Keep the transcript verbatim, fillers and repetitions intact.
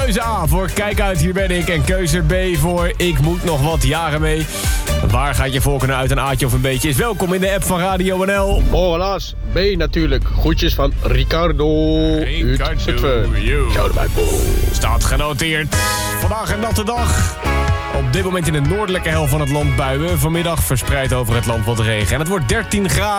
Keuze A voor Kijk uit, hier ben ik. En keuze B voor Ik moet nog wat jaren mee. Waar gaat je voorkeur uit, een A'tje of een B'tje? Is welkom in de app van Radio N L. Oh, helaas. B natuurlijk. Groetjes van Ricardo. Ricardo. Ciao erbij. Staat genoteerd. Vandaag een natte dag. Op dit moment in de noordelijke helft van het land buien. Vanmiddag verspreid over het land wat regen. En het wordt dertien graden.